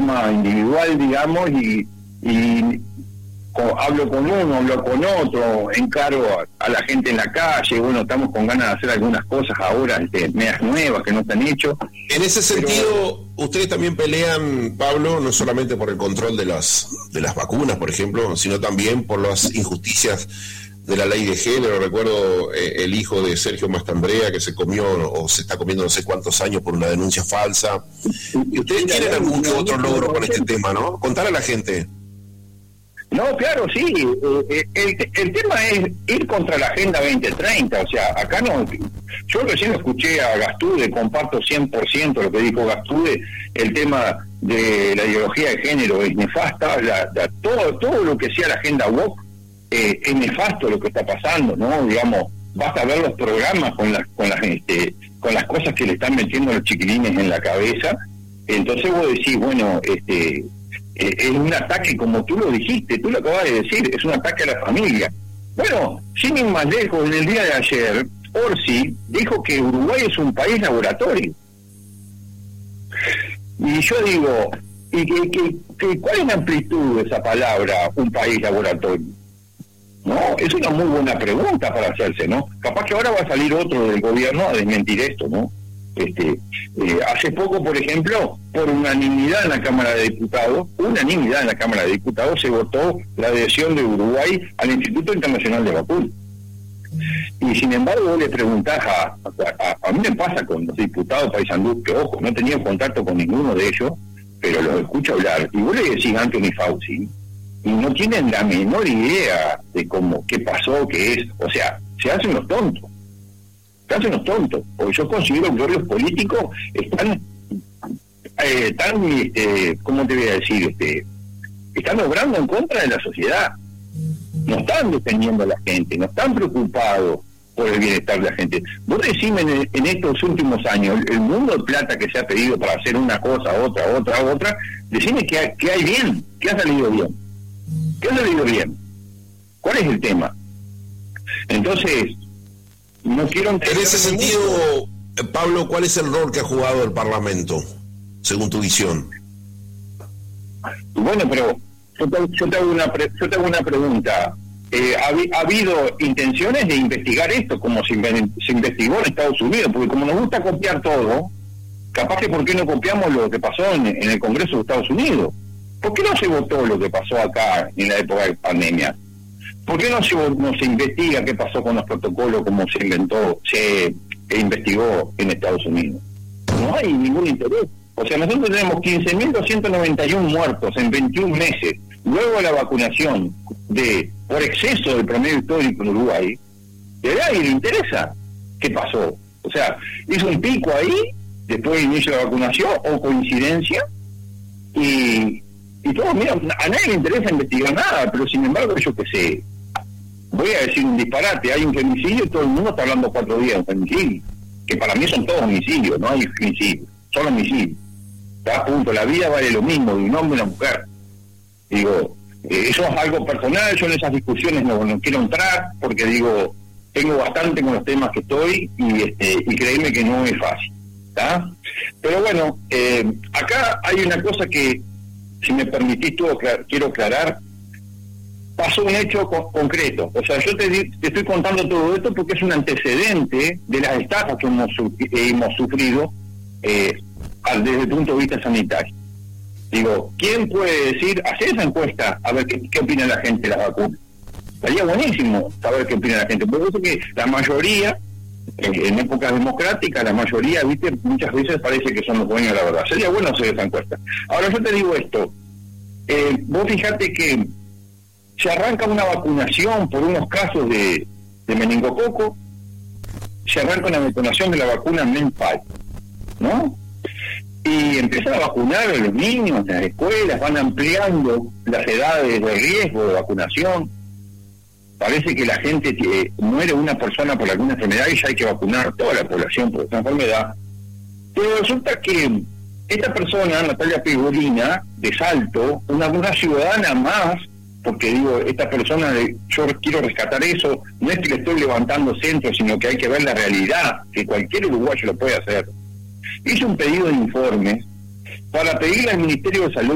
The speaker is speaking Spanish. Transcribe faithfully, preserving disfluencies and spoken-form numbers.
forma individual, digamos, y, y co- hablo con uno, hablo con otro, encaro a, a la gente en la calle. Bueno, estamos con ganas de hacer algunas cosas ahora, este, medias nuevas que no se han hecho. En ese Pero- sentido, ustedes también pelean, Pablo, no solamente por el control de las de las vacunas, por ejemplo, sino también por las injusticias de la ley de género. Recuerdo eh, el hijo de Sergio Mastandrea que se comió o se está comiendo no sé cuántos años por una denuncia falsa. Y ustedes tienen algún que otro logro con este tema, ¿no? Contar a la gente. No, claro, sí. Eh, el, el tema es ir contra la Agenda veinte treinta. O sea, acá no. Yo recién escuché a Gastude, comparto cien por ciento lo que dijo Gastude. El tema de la ideología de género es nefasta. La, la, todo, todo lo que sea la Agenda woke eh, es nefasto lo que está pasando, ¿no? Digamos, basta ver los programas con las, con las, este, con las cosas que le están metiendo los chiquilines en la cabeza. Entonces vos decís, bueno, este. Eh, es un ataque, como tú lo dijiste, tú lo acabas de decir, es un ataque a la familia. Bueno, sin ir más lejos, en el día de ayer, Orsi dijo que Uruguay es un país laboratorio. Y yo digo, ¿y que, que, que, cuál es la amplitud de esa palabra, un país laboratorio? No, es una muy buena pregunta para hacerse, ¿no? Capaz que ahora va a salir otro del gobierno a desmentir esto, ¿no? Este, eh, hace poco, por ejemplo, por unanimidad en la Cámara de Diputados, unanimidad en la Cámara de Diputados se votó la adhesión de Uruguay al Instituto Internacional de Vacunas. Y sin embargo, vos le preguntás a, a, a mí me pasa con los diputados paisandú, que ojo, no he tenido contacto con ninguno de ellos, pero los escucho hablar, y vos le decís a Anthony Fauci, y no tienen la menor idea de cómo, qué pasó, qué es, o sea, se hacen los tontos. Se hacen los tontos, porque yo considero que los políticos están, eh, están este, ¿cómo te voy a decir? Este, están obrando en contra de la sociedad, no están defendiendo a la gente, no están preocupados por el bienestar de la gente. Vos decime en, en estos últimos años, el, el mundo de plata que se ha pedido para hacer una cosa, otra, otra, otra, decime que hay, que hay bien, que ha salido bien, que ha salido bien. ¿Cuál es el tema? Entonces, no quiero En ese sentido, Pablo, ¿cuál es el rol que ha jugado el Parlamento, según tu visión? Bueno, pero yo te, yo te hago una pre, yo te hago una pregunta. Eh, ¿ha, ¿Ha habido intenciones de investigar esto como se, se investigó en Estados Unidos? Porque como nos gusta copiar todo, capaz que ¿por qué no copiamos lo que pasó en, en el Congreso de Estados Unidos? ¿Por qué no se votó lo que pasó acá en la época de pandemia? ¿Por qué no se, no se investiga qué pasó con los protocolos como se inventó, se investigó en Estados Unidos? No hay ningún interés. O sea, nosotros tenemos quince mil doscientos noventa y uno muertos en veintiún meses, luego de la vacunación de por exceso del promedio histórico en Uruguay. ¿De verdad y le interesa qué pasó? O sea, hizo un pico ahí, después del inicio de la vacunación, o coincidencia, y, y todo, mira, a nadie le interesa investigar nada, pero sin embargo, yo qué sé, voy a decir un disparate, hay un femicidio y todo el mundo está hablando cuatro días de un femicidio, que para mí son todos homicidios, no hay femicidios, son homicidios. Está a punto, la vida vale lo mismo de un hombre y una mujer. Digo, eh, eso es algo personal, yo en esas discusiones no, no quiero entrar, porque digo, tengo bastante con los temas que estoy, y este y créeme que no es fácil, ¿está? Pero bueno, eh, acá hay una cosa que, si me permitís tú, quiero aclarar. Pasó un hecho co- concreto. O sea, yo te, di, te estoy contando todo esto porque es un antecedente de las estafas que hemos, su, eh, hemos sufrido eh, desde el punto de vista sanitario. Digo, ¿quién puede decir, hacer esa encuesta a ver qué, qué opina la gente de las vacunas? Sería buenísimo saber qué opina la gente. Por eso que la mayoría, eh, en épocas democráticas, la mayoría, viste, muchas veces parece que son los dueños de la verdad. Sería bueno hacer esa encuesta. Ahora yo te digo esto. Eh, vos fijate que se arranca una vacunación por unos casos de, de meningococo, se arranca una vacunación de la vacuna Menpal, ¿no? Y empiezan a vacunar a los niños en las escuelas, van ampliando las edades de riesgo de vacunación. Parece que la gente que muere una persona por alguna enfermedad y ya hay que vacunar toda la población por esa enfermedad. Pero resulta que esta persona, Natalia Pegorina, de Salto, una, una ciudadana más, porque digo, esta persona, yo quiero rescatar eso, no es que le estoy levantando centros, sino que hay que ver la realidad, que cualquier uruguayo lo puede hacer. Hizo un pedido de informes para pedirle al Ministerio de Salud